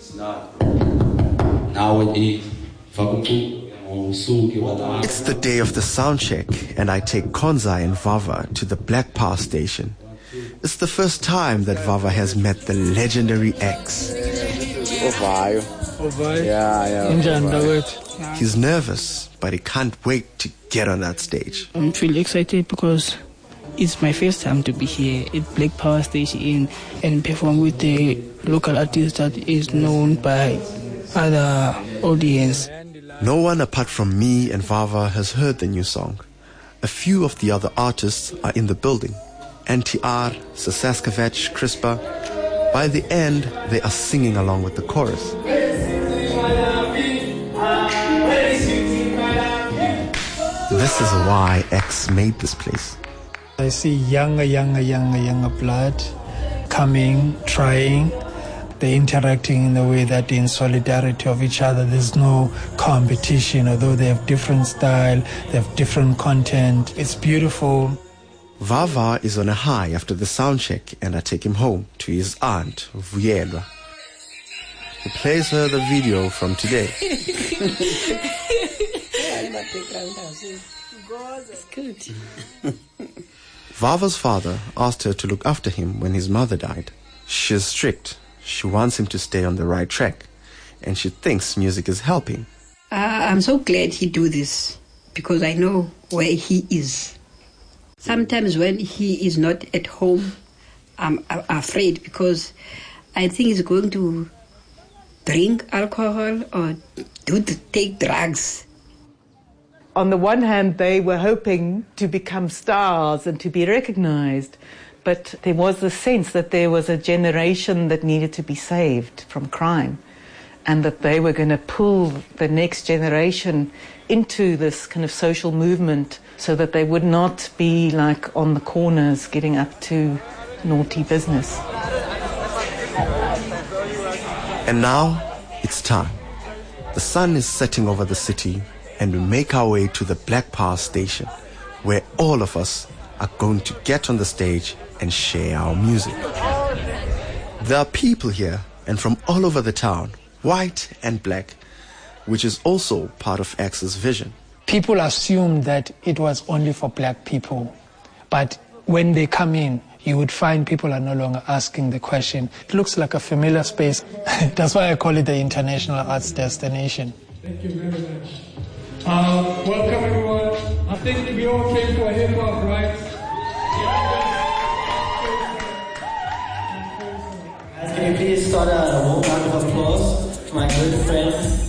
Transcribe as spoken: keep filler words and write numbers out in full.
It's not. Nowadays, it's the day of the sound check, and I take Konza and Vava to the Black Power station. It's the first time that Vava has met the legendary X. Ovayo. Ovayo? Yeah, yeah. He's nervous, but he can't wait to get on that stage. I'm really excited because it's my first time to be here at Black Power Station and perform with the local artist that is known by other audience. No one apart from me and Vava has heard the new song. A few of the other artists are in the building. N T R, Sasaskevich, Crispa. By the end, they are singing along with the chorus. This is why X made this place. I see younger, younger, younger, younger blood coming, trying. They're interacting in a way that in solidarity of each other. There's no competition, although they have different style, they have different content. It's beautiful. Vava is on a high after the sound check, and I take him home to his aunt, Vuyelwa. He plays her the video from today. It's good. Vava's father asked her to look after him when his mother died. She's strict. She wants him to stay on the right track, and she thinks music is helping. Uh, I'm so glad he do this because I know where he is. Sometimes when he is not at home, I'm, I'm afraid because I think he's going to drink alcohol or do take drugs. On the one hand, they were hoping to become stars and to be recognized, but there was a sense that there was a generation that needed to be saved from crime, and that they were going to pull the next generation into this kind of social movement so that they would not be like on the corners getting up to naughty business. And now it's time. The sun is setting over the city, and we make our way to the Black Power station, where all of us are going to get on the stage and share our music. There are people here and from all over the town, white and black, which is also part of X's vision. People assumed that it was only for black people, but when they come in, you would find people are no longer asking the question. It looks like a familiar space. That's why I call it the International Arts Destination. Thank you very much. Uh, welcome everyone. I think we all came for hip hop, right? Can you please start a warm round of applause to my good friends